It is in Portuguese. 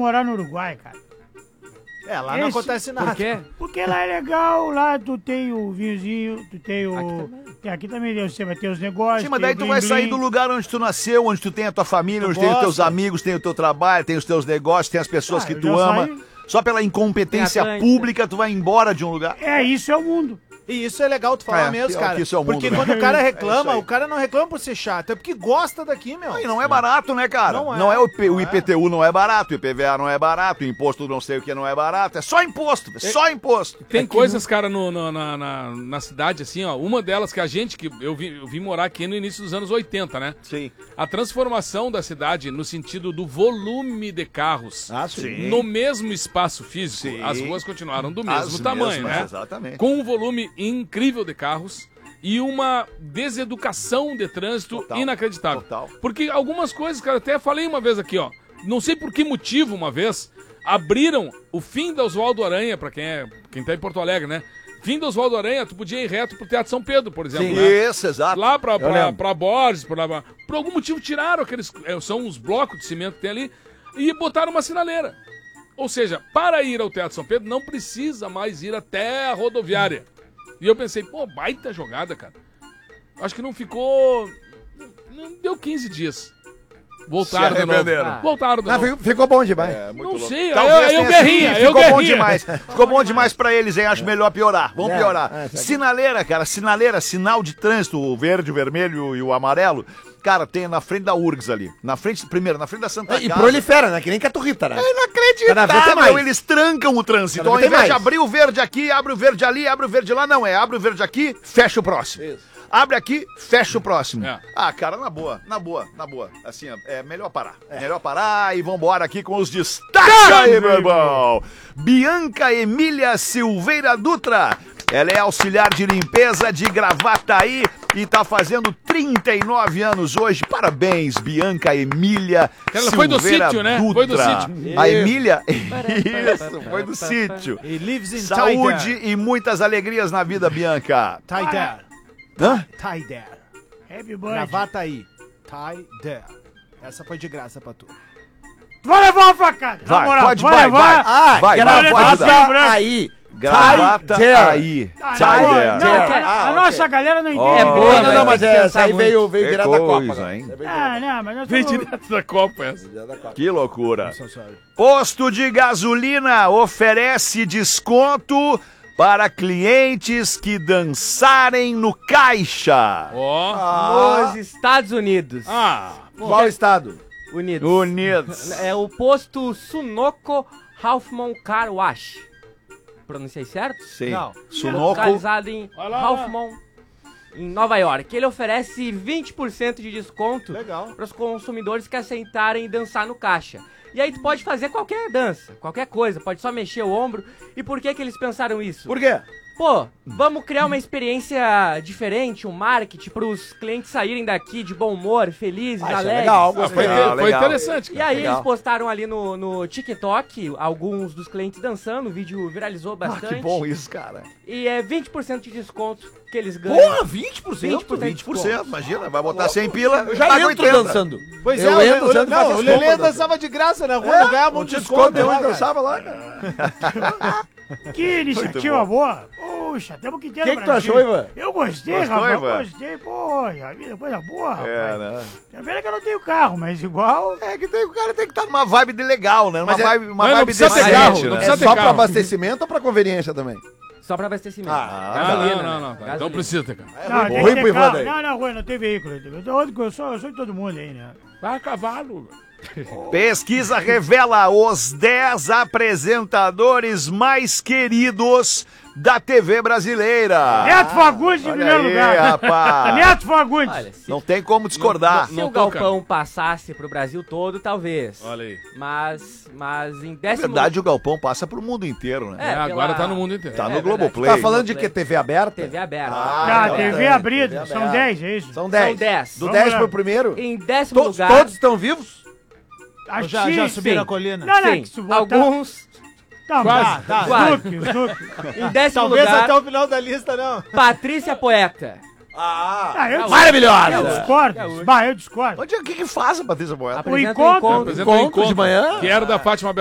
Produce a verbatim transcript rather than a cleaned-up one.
morar no Uruguai, cara. É, lá não Esse- acontece nada. Por quê? Porque lá é legal, lá tu tem o vinhozinho, tu tem o... Aqui também. Tem, aqui também você vai ter os negócios. Sim, mas tem daí o tu vai blim-blim. sair do lugar onde tu nasceu, onde tu tem a tua família, Tu onde tem os teus gosta. amigos, tem o teu trabalho, tem os teus negócios, tem as pessoas Ah, que eu tu já ama. saí. Só pela incompetência Tem Atlântida. pública tu vai embora de um lugar. É, isso é o mundo. E isso é legal tu falar É, mesmo, pior cara. que isso é o mundo, porque né? quando o cara É reclama, isso aí. o cara não reclama por ser chato, é porque gosta daqui, meu. E não é barato, né, cara? Não é. Não é o, I P- Não o é. I P T U não é barato, o I P V A não é barato, o imposto não sei o que não é barato. É só imposto, é só imposto. Tem coisas, cara, no, no- na, na, na cidade, assim, ó. Uma delas que a gente, que eu vim, eu vim morar aqui no início dos anos oitenta, né? Sim. A transformação da cidade no sentido do volume de carros. Ah, sim. No mesmo espaço físico, Sim. as ruas continuaram do As mesmo tamanho, mesmas, né? exatamente. Com um volume incrível de carros e uma deseducação de trânsito Total, inacreditável. total. Porque algumas coisas, cara, até falei uma vez aqui, ó. Não sei por que motivo, uma vez, abriram o fim da Oswaldo Aranha, pra quem é quem tá em Porto Alegre, né? Fim da Oswaldo Aranha, tu podia ir reto pro Teatro São Pedro, por exemplo, né? Isso, exato. Lá pra, pra, lembro. pra Borges, por, lá, por algum motivo tiraram aqueles. é, São uns blocos de cimento que tem ali e botaram uma sinaleira. Ou seja, para ir ao Teatro São Pedro não precisa mais ir até a rodoviária. E eu pensei, pô, baita jogada, cara. Acho que não ficou. Não deu quinze dias. Voltaram Se de novo. arrependeram. Voltaram de Ah, novo. ficou, ficou bom demais. É, muito Não louco. sei, Talvez eu, eu tenha guerrinha, sido- eu Ficou bom guerrinha. demais. Ficou bom demais pra eles, hein? Acho melhor piorar. Vamos É, piorar. é, tá. Sinaleira, cara, sinaleira, sinal de trânsito, o verde, o vermelho e o amarelo. Cara, tem na frente da U R G S ali. Na frente, primeiro, na frente da Santa E Casa. prolifera, né? Que nem caturrita, né? É Cada vez inacreditável, tem mais. eles trancam o trânsito. Cada Ao vez tem invés de mais. abrir o verde aqui, abre o verde ali, abre o verde lá, não. É abre o verde aqui, fecha o próximo. Abre aqui, fecha o próximo. É. Ah, cara, na boa, na boa, na boa. Assim, ó, é melhor parar. Melhor parar e vambora aqui com os destaques aí, meu irmão. Bianca Emília Silveira Dutra. Ela é auxiliar de limpeza de Gravataí e tá fazendo trinta e nove anos hoje. Parabéns, Bianca Emília Ela foi do Silveira sítio, né? Dutra. Foi do sítio. A Emília, isso, foi do sítio. He lives in Saúde e muitas alegrias na vida, Bianca. Tie there. Hã? Tie there. Happy birthday. Gravata aí. Tie there. Essa foi de graça pra tu. Vai levar uma facada. Na Vai, moral, pode, vai vai, levar. vai. Vai, vai, gravata pode dar. aí. Gravata there. aí. Ah, Tie não, there. não, There. cara, Ah, a ok. nossa galera não entende. Ó. É boa, Não, não, não, vai mas ter que é, pensar essa aí muito. veio, veio Que direto da Copa. coisa, cara. hein? Essa veio Ah, não, mas nós Vem estamos... direto da Copa essa. direto da Copa. Que loucura. So sorry. Posto de gasolina oferece desconto para clientes que dançarem no caixa. Ó. Nos Estados Unidos. Ah. Qual estado? Unidos. Unidos. É o posto Sunoco Halfman Car Wash. Pronunciei certo? Sim. Não. Sunoco. Localizado em Vai lá, Halfman, em Nova York. Ele oferece vinte por cento de desconto Legal. para os consumidores que aceitarem dançar no caixa. E aí tu pode fazer qualquer dança, qualquer coisa, pode só mexer o ombro. E por que que eles pensaram isso? Por quê? Pô, vamos criar uma experiência diferente, um marketing para os clientes saírem daqui de bom humor, felizes, Ah, isso é alegres. legal, Ah, gostei. foi, Legal, foi legal. interessante, E cara. aí Legal. eles postaram ali no, no TikTok, alguns dos clientes dançando, o vídeo viralizou Ah, bastante. que bom isso, cara. E é vinte por cento de desconto que eles ganham. Porra, vinte por cento? vinte por cento. vinte por cento, imagina, vai botar cem pila, Eu já paga entro oitenta. dançando. Pois Eu é, entro o, o, dançando e não, faço o as Lelê compras, dançava de graça na rua, não ganhava um desconto. eu lá, cara. dançava lá, cara. Que iniciativa boa. Puxa, temos que ter O que no que tu Brasil. achou, Ivan? Eu gostei, Gostou, rapaz. Ivan? Gostei, poxa, vida, coisa boa, rapaz. É, né? Tá vendo que eu não tenho carro, mas igual... É que tem, o cara tem que estar numa vibe de legal, né? Uma Mas é- vibe, uma Mas não vibe precisa ter decente, carro, né? não É precisa ter só pra carro. abastecimento ou pra conveniência também? Só pra abastecimento. Ah, Não, Gasolina, não, não, né? não, cara. Então Gasolina. precisa ter carro. Não, tem ruim que ter pro Ivan carro. daí. Não, não, Rui, não tem veículo. Eu sou, eu sou, eu sou de todo mundo aí, né? Vai a cavalo. Pesquisa revela os dez apresentadores mais queridos da T V brasileira. Neto Fagundes em Olha primeiro aí, lugar. rapaz. Neto Fagundes. Olha, se, Não tem como discordar. se não o tô, Galpão passasse pro Brasil todo, talvez. Olha aí. Mas, mas em Na décimo... verdade, o Galpão passa pro mundo inteiro, né? É, É, agora pela- tá no mundo inteiro. Tá é no verdade. Globoplay. Tá falando de que? T V aberta? T V aberta. Ah, então T V tá. abrida. T V São aberta. dez, é isso? São dez. São dez. Do Vamos dez lá. pro primeiro? Em décimo To- lugar... Todos estão vivos? Acho Já, que já sim. subiram sim. a colina? Não, não, Sim, que se botar... alguns... Tá, Quase. tá, tá. Quase. Snook, Snook. Em décimo Talvez lugar, até o final da lista, não. Patrícia Poeta. Ah, eu discordo. Maravilhosa! Eu discordo. Bah, eu discordo. Onde, o que que faz a Patrícia Poeta? Apresenta encontro- encontro. Apresenta um Encontro de manhã? Que era da Fátima